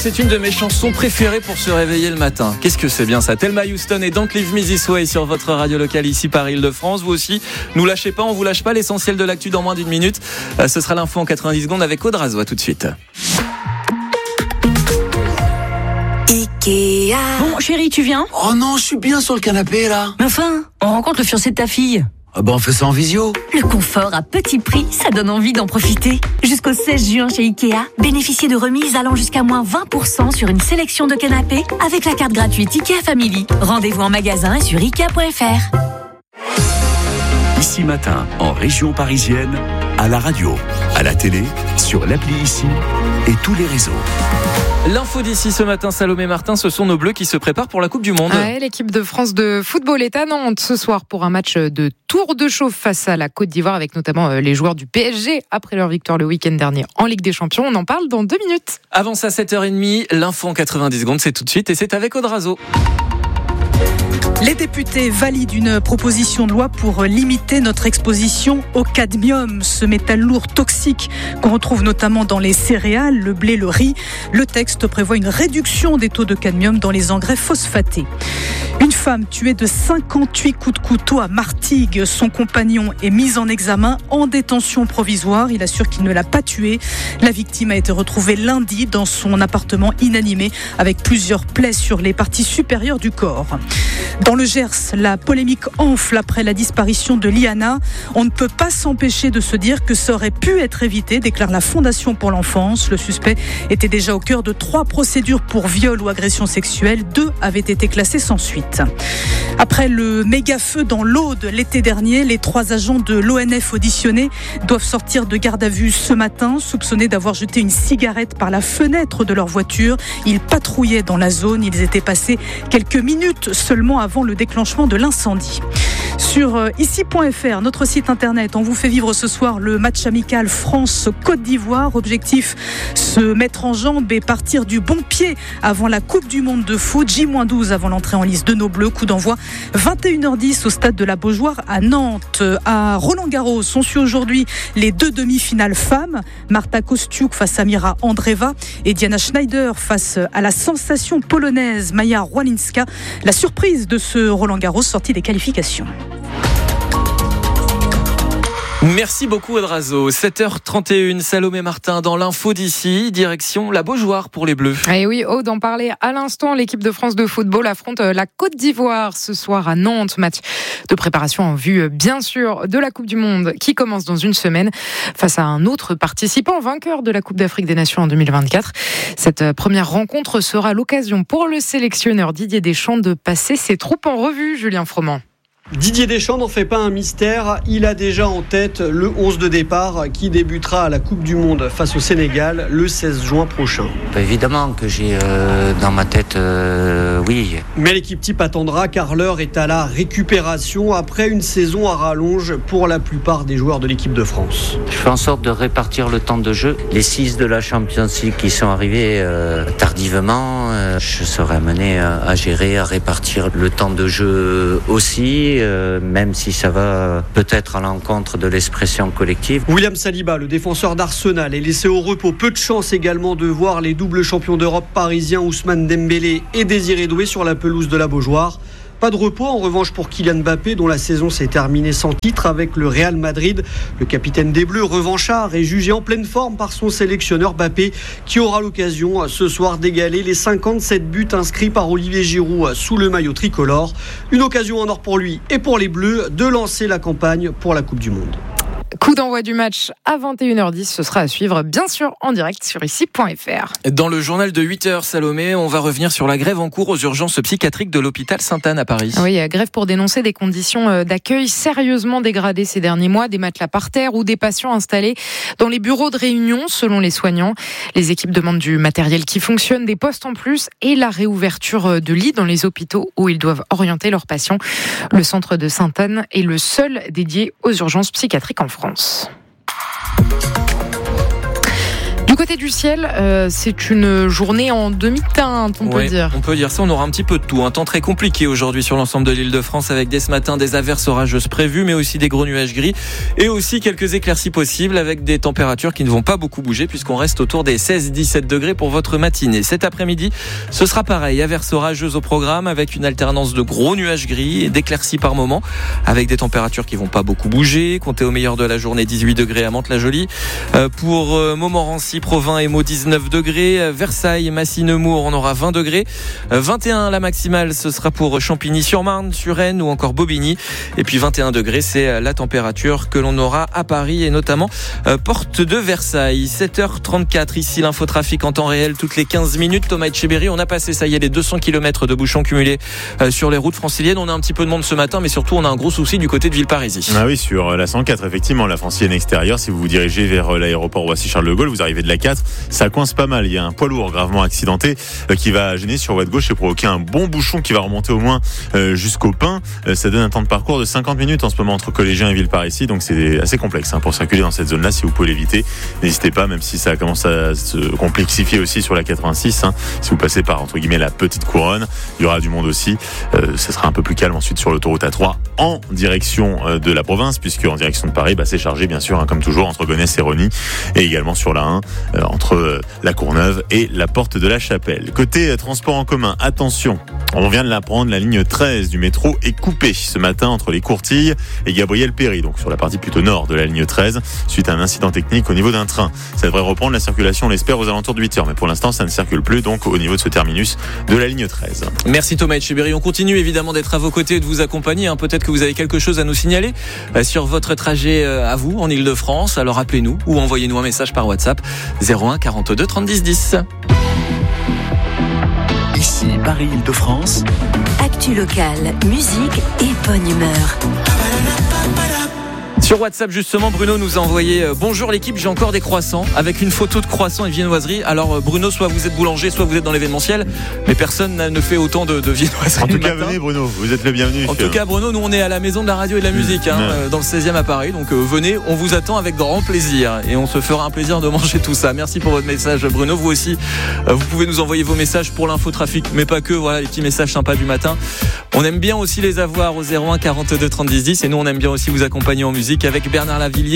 C'est une de mes chansons préférées pour se réveiller le matin. Qu'est-ce que c'est bien ça? Thelma Houston et Don't Leave Me This Way sur votre radio locale ici par Île-de-France. Vous aussi, nous lâchez pas, on vous lâche pas. L'essentiel de l'actu dans moins d'une minute. Ce sera l'info en 90 secondes avec Aude Razois tout de suite. Ikea. Bon, chérie, tu viens? Oh non, je suis bien sur le canapé là. Mais enfin, on rencontre le fiancé de ta fille. Ah ben on fait ça en visio. Le confort à petit prix, ça donne envie d'en profiter. Jusqu'au 16 juin chez Ikea, bénéficiez de remises allant jusqu'à moins 20% sur une sélection de canapés avec la carte gratuite Ikea Family. Rendez-vous en magasin et sur Ikea.fr. Ici Matin, en région parisienne, à la radio, à la télé, sur l'appli Ici et tous les réseaux. L'info d'ici ce matin, Salomé Martin, ce sont nos Bleus qui se préparent pour la Coupe du Monde. Ouais, l'équipe de France de football est à Nantes ce soir pour un match de tour de chauffe face à la Côte d'Ivoire avec notamment les joueurs du PSG après leur victoire le week-end dernier en Ligue des Champions. On en parle dans 2 minutes. Avant ça, 7h30, l'info en 90 secondes, c'est tout de suite et c'est avec Aude Razois. Les députés valident une proposition de loi pour limiter notre exposition au cadmium, ce métal lourd toxique qu'on retrouve notamment dans les céréales, le blé, le riz. Le texte prévoit une réduction des taux de cadmium dans les engrais phosphatés. Une femme tuée de 58 coups de couteau à Martigues. Son compagnon est mis en examen en détention provisoire. Il assure qu'il ne l'a pas tuée. La victime a été retrouvée lundi dans son appartement inanimé avec plusieurs plaies sur les parties supérieures du corps. Dans le Gers, la polémique enfle après la disparition de Liana. On ne peut pas s'empêcher de se dire que ça aurait pu être évité, déclare la Fondation pour l'enfance. Le suspect était déjà au cœur de 3 procédures pour viol ou agression sexuelle. 2 avaient été classées sans suite. Après le méga feu dans l'Aude l'été dernier, les 3 agents de l'ONF auditionnés doivent sortir de garde à vue ce matin, soupçonnés d'avoir jeté une cigarette par la fenêtre de leur voiture. Ils patrouillaient dans la zone. Ils étaient passés quelques minutes seulement avant le déclenchement de l'incendie. Sur ici.fr, notre site internet, on vous fait vivre ce soir le match amical France-Côte d'Ivoire. Objectif, se mettre en jambes et partir du bon pied avant la Coupe du Monde de foot. J-12 avant l'entrée en lice de nos Bleus. Coup d'envoi 21h10 au stade de la Beaujoire à Nantes. À Roland-Garros, on suit aujourd'hui les 2 demi-finales femmes. Marta Kostiuk face à Mira Andreeva et Diana Schneider face à la sensation polonaise Maja Rwalinska. La surprise de ce Roland-Garros sorti des qualifications. Merci beaucoup Aude Razois. 7h31, Salomé Martin dans l'info d'ici, direction la Beaujoire pour les Bleus. Et oui, Aude en parlait à l'instant, l'équipe de France de football affronte la Côte d'Ivoire ce soir à Nantes. Match de préparation en vue, bien sûr, de la Coupe du Monde qui commence dans une semaine face à un autre participant vainqueur de la Coupe d'Afrique des Nations en 2024. Cette première rencontre sera l'occasion pour le sélectionneur Didier Deschamps de passer ses troupes en revue, Julien Froment. Didier Deschamps n'en fait pas un mystère, il a déjà en tête le 11 de départ qui débutera à la Coupe du Monde face au Sénégal le 16 juin prochain. Évidemment que j'ai dans ma tête, oui. Mais l'équipe type attendra car l'heure est à la récupération après une saison à rallonge pour la plupart des joueurs de l'équipe de France. Je fais en sorte de répartir le temps de jeu. Les 6 de la Champions League qui sont arrivés tardivement, je serai amené à gérer, à répartir le temps de jeu aussi. Même si ça va peut-être à l'encontre de l'expression collective. William Saliba, le défenseur d'Arsenal, est laissé au repos. Peu de chance également de voir les doubles champions d'Europe parisiens Ousmane Dembélé et Désiré Doué sur la pelouse de la Beaujoire. Pas de repos en revanche pour Kylian Mbappé dont la saison s'est terminée sans titre avec le Real Madrid. Le capitaine des Bleus, revanchard, est jugé en pleine forme par son sélectionneur Mbappé qui aura l'occasion ce soir d'égaler les 57 buts inscrits par Olivier Giroud sous le maillot tricolore. Une occasion en or pour lui et pour les Bleus de lancer la campagne pour la Coupe du Monde. Coup d'envoi du match à 21h10, ce sera à suivre bien sûr en direct sur ici.fr. Dans le journal de 8h, Salomé, on va revenir sur la grève en cours aux urgences psychiatriques de l'hôpital Sainte-Anne à Paris. Oui, grève pour dénoncer des conditions d'accueil sérieusement dégradées ces derniers mois, des matelas par terre ou des patients installés dans les bureaux de réunion selon les soignants. Les équipes demandent du matériel qui fonctionne, des postes en plus et la réouverture de lits dans les hôpitaux où ils doivent orienter leurs patients. Le centre de Sainte-Anne est le seul dédié aux urgences psychiatriques en France. Du côté du ciel, c'est une journée en demi-teinte, on peut dire. On peut dire ça, on aura un petit peu de tout. Un temps très compliqué aujourd'hui sur l'ensemble de l'Île-de-France avec dès ce matin des averses orageuses prévues, mais aussi des gros nuages gris et aussi quelques éclaircies possibles avec des températures qui ne vont pas beaucoup bouger puisqu'on reste autour des 16-17 degrés pour votre matinée. Cet après-midi, ce sera pareil, averses orageuses au programme avec une alternance de gros nuages gris et d'éclaircies par moment avec des températures qui vont pas beaucoup bouger. Comptez au meilleur de la journée 18 degrés à Mantes-la-Jolie. Pour Montmorency, Provins et Meaux 19 degrés. Versailles, Massy, Nemours, on aura 20 degrés. 21 la maximale, ce sera pour Champigny-sur-Marne, Suresnes ou encore Bobigny. Et puis 21 degrés, c'est la température que l'on aura à Paris et notamment porte de Versailles. 7h34 ici, l'infotrafic en temps réel toutes les 15 minutes. Thomas Etcheberry, on a passé, ça y est, les 200 km de bouchons cumulés sur les routes franciliennes. On a un petit peu de monde ce matin, mais surtout on a un gros souci du côté de Villeparisis. Ah oui, sur la 104, effectivement, la francilienne extérieure, si vous vous dirigez vers l'aéroport Roissy-Charles de Gaulle, vous arrivez de la 4, ça coince pas mal. Il y a un poids lourd gravement accidenté qui va gêner sur voie de gauche et provoquer un bon bouchon qui va remonter au moins jusqu'au Pin. Ça donne un temps de parcours de 50 minutes en ce moment entre Collégiens et Villeparisis, donc c'est assez complexe pour circuler dans cette zone-là. Si vous pouvez l'éviter, n'hésitez pas, même si ça commence à se complexifier aussi sur la 86. Si vous passez par, entre guillemets, la petite couronne, il y aura du monde aussi. Ça sera un peu plus calme ensuite sur l'autoroute A3 en direction de la province, puisque en direction de Paris, c'est chargé bien sûr, comme toujours, entre Gonesse et Rosny, et également sur la 1, entre la Courneuve et la Porte de la Chapelle. Côté transport en commun, attention, on vient de l'apprendre, la ligne 13 du métro est coupée ce matin entre les Courtilles et Gabriel-Péry, donc sur la partie plutôt nord de la ligne 13, suite à un incident technique au niveau d'un train. Ça devrait reprendre la circulation, on l'espère, aux alentours de 8h, mais pour l'instant, ça ne circule plus, donc au niveau de ce terminus de la ligne 13. Merci Thomas Etcheberry. On continue évidemment d'être à vos côtés et de vous accompagner. Peut-être que vous avez quelque chose à nous signaler sur votre trajet à vous en Île-de-France. Alors appelez-nous ou envoyez-nous un message par WhatsApp 01 42 30 10. Ici Paris-Île-de-France. Actu locale, musique et bonne humeur. Sur WhatsApp justement, Bruno nous a envoyé bonjour l'équipe, j'ai encore des croissants avec une photo de croissants et viennoiserie. Alors Bruno, soit vous êtes boulanger, soit vous êtes dans l'événementiel, mais personne ne fait autant de viennoiserie. En tout cas, venez Bruno, vous êtes le bienvenu. En tout cas Bruno, nous on est à la maison de la radio et de la musique dans le 16e à Paris, donc venez, on vous attend avec grand plaisir et on se fera un plaisir de manger tout ça. Merci pour votre message Bruno, vous aussi vous pouvez nous envoyer vos messages pour l'infotrafic, mais pas que, voilà les petits messages sympas du matin. On aime bien aussi les avoir au 01 42 30 10 10 et nous on aime bien aussi vous accompagner en musique avec Bernard Lavilliers.